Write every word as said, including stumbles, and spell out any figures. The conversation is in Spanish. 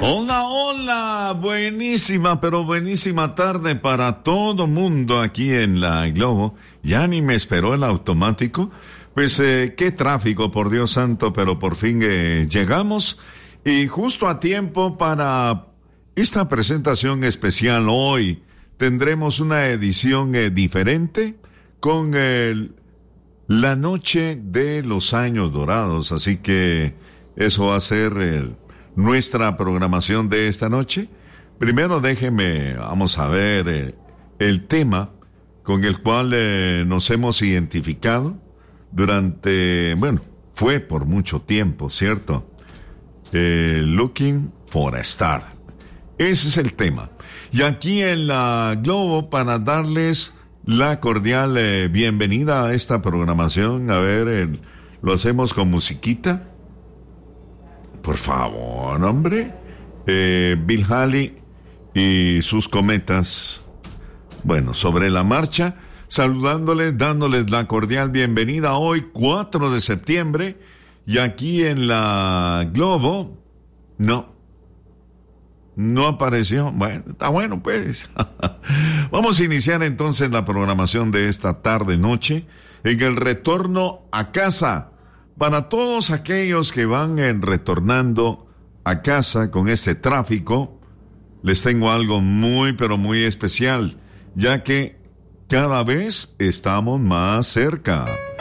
Hola, hola, buenísima, pero buenísima tarde para todo mundo aquí en la Globo. Ya ni me esperó el automático. Pues eh, qué tráfico, por Dios santo, pero por fin eh, llegamos y justo a tiempo para esta presentación especial. Hoy tendremos una edición eh, diferente con el, la noche de los años dorados, así que eso va a ser el nuestra programación de esta noche. Primero déjeme, vamos a ver eh, el tema con el cual eh, nos hemos identificado durante, bueno, fue por mucho tiempo, ¿cierto? Eh, Looking for a Star. Ese es el tema. Y aquí en la Globo, para darles la cordial eh, bienvenida a esta programación, a ver, eh, lo hacemos con musiquita. Por favor, hombre. Eh, Bill Haley y sus cometas. Bueno, sobre la marcha, saludándoles, dándoles la cordial bienvenida hoy, cuatro de septiembre. Y aquí en la Globo, no. No apareció. Bueno, está bueno, pues. Vamos a iniciar entonces la programación de esta tarde-noche en el retorno a casa. Para todos aquellos que van en retornando a casa con este tráfico, les tengo algo muy pero muy especial, ya que cada vez estamos más cerca.